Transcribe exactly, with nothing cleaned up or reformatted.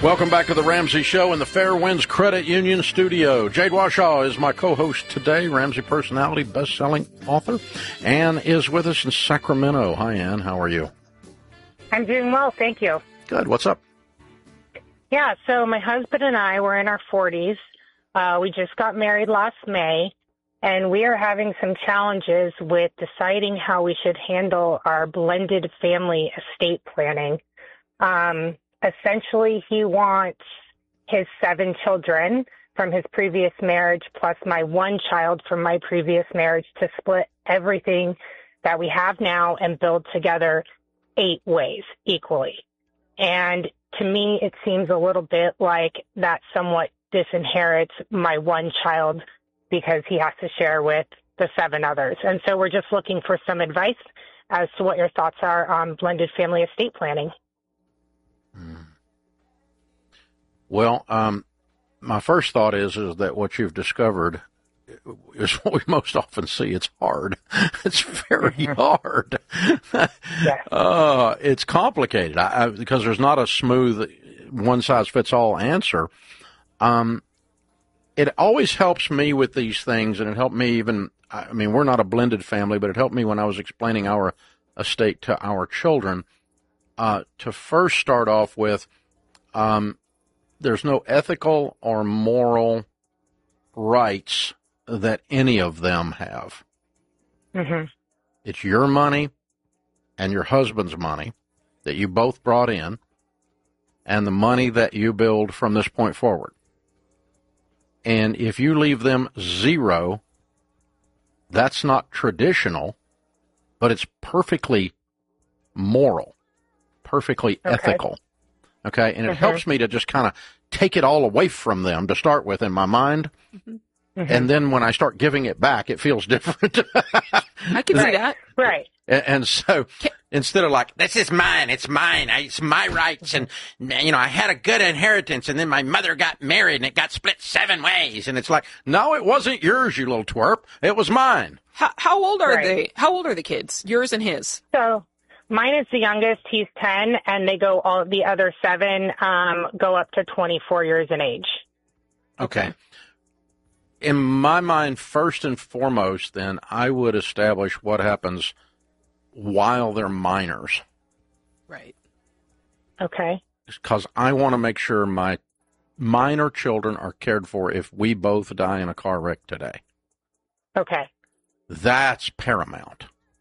Welcome back to the Ramsey Show in the Fairwinds Credit Union studio. Jade Washaw is my co-host today, Ramsey personality, best-selling author. Ann is with us in Sacramento. Hi, Ann. How are you? I'm doing well, thank you. Good. What's up? Yeah, so my husband and I were in our forties. Uh, we just got married last May, and we are having some challenges with deciding how we should handle our blended family estate planning. Um, essentially, he wants his seven children from his previous marriage plus my one child from my previous marriage to split everything that we have now and build together eight ways equally. And to me, it seems a little bit like that somewhat disinherits my one child because he has to share with the seven others. And so we're just looking for some advice as to what your thoughts are on blended family estate planning. Well, um, my first thought is is that what you've discovered is what we most often see. It's hard. It's very hard. Yes. uh, it's complicated I, I, because there's not a smooth one-size-fits-all answer. Um, it always helps me with these things, and it helped me even, I mean, we're not a blended family, but it helped me when I was explaining our estate to our children, uh, to first start off with, um, there's no ethical or moral rights that any of them have. Mm-hmm. It's your money and your husband's money that you both brought in and the money that you build from this point forward. And if you leave them zero, that's not traditional, but it's perfectly moral, perfectly okay. ethical. Okay? And it mm-hmm. helps me to just kind of take it all away from them to start with in my mind. Mm-hmm. Mm-hmm. And then when I start giving it back, it feels different. I can right. see that. Right. And, and so instead of like, this is mine, it's mine, I, it's my rights, and, you know, I had a good inheritance, and then my mother got married, and it got split seven ways. And it's like, no, it wasn't yours, you little twerp. It was mine. How, how old are Right. they? How old are the kids? Yours and his? So mine is the youngest. He's ten, and they go all the other seven um, go up to twenty-four years in age. Okay. In my mind, first and foremost, then, I would establish what happens while they're minors. Right. Okay. Because I want to make sure my minor children are cared for if we both die in a car wreck today. Okay. That's paramount.